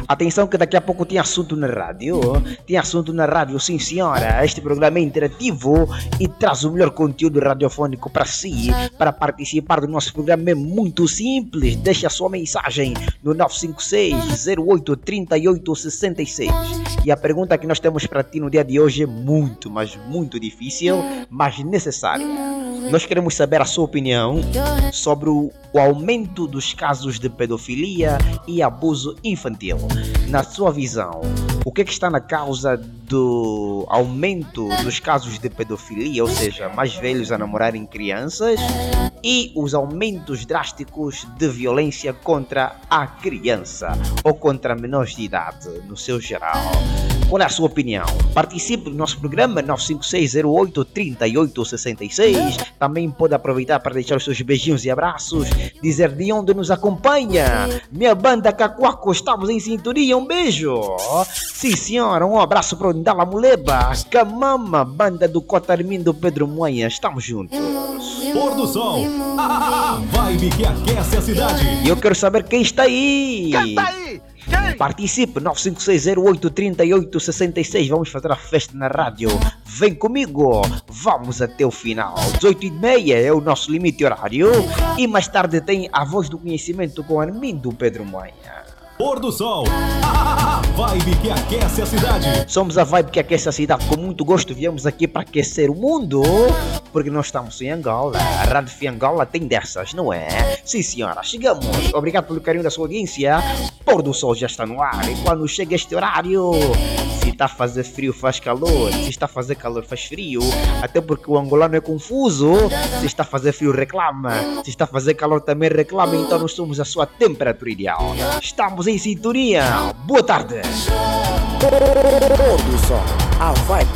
Atenção que daqui a pouco tem assunto na rádio. Tem assunto na rádio, sim senhora. Este programa é interativo e traz o melhor conteúdo radiofônico para si. Para participar do nosso programa é muito simples. Deixa a sua mensagem no 956-08-3866. E a pergunta que nós temos para ti no dia de hoje é muito, mas muito difícil, mas necessária. Nós queremos saber a sua opinião sobre o aumento dos casos de pedofilia e abuso infantil. Na sua visão, o que está na causa do aumento dos casos de pedofilia, ou seja, mais velhos a namorarem crianças, e os aumentos drásticos de violência contra a criança ou contra menores de idade, no seu geral? Qual é a sua opinião? Participe do nosso programa 95608-3866. Também pode aproveitar para deixar os seus beijinhos e abraços, dizer de onde nos acompanha. Minha banda Cacoaco, estamos em sintonia, um beijo. Sim senhora, um abraço para o Ndala Muleba, Camama, banda do Cotarmindo Pedro Moinha, estamos juntos. Pôr do Sol, a vibe que aquece a cidade. E eu quero saber quem está aí. Quem está aí? Participe, 95608-3866. Vamos fazer a festa na rádio. Vem comigo, vamos até o final. 18h30 é o nosso limite horário. E mais tarde tem a Voz do Conhecimento com Armindo Pedro Moinha. Pôr do Sol, a vibe que aquece a cidade. Somos a vibe que aquece a cidade. Com muito gosto viemos aqui para aquecer o mundo, porque nós estamos em Angola. A Rádio Fiangola tem dessas, não é? Sim senhora, chegamos. Obrigado pelo carinho da sua audiência. Pôr do Sol já está no ar. E quando chega este horário, se está a fazer frio faz calor, se está a fazer calor faz frio. Até porque o angolano é confuso. Se está a fazer frio reclama, se está a fazer calor também reclama. Então nós somos a sua temperatura ideal. Estamos em sintonia. Boa tarde. Pôr do Sol, a vibe